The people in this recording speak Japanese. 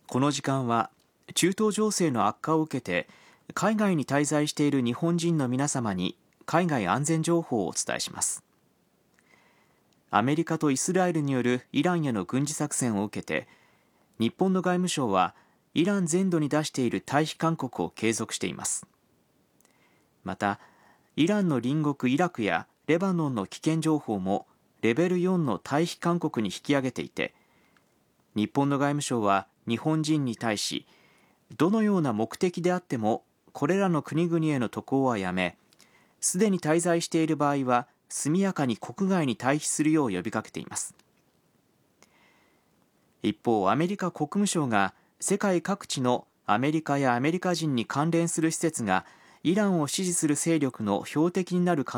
この時間は中東情勢の悪化を受けて海外に滞在している日本人の皆様に海外安全情報をお伝えします。アメリカとイスラエルによるイランへの軍事作戦を受けて、日本の外務省はイラン全土に出している退避勧告を継続しています。また、イランの隣国イラクやレバノンの危険情報もレベル4の退避勧告に引き上げていて、日本の外務省は日本人に対し、どのような目的であってもこれらの国々への渡航はやめ、すでに滞在している場合は速やかに国外に退避するよう呼びかけています。一方、アメリカ国務省が世界各地のアメリカやアメリカ人に関連する施設がイランを支持する勢力の標的になる可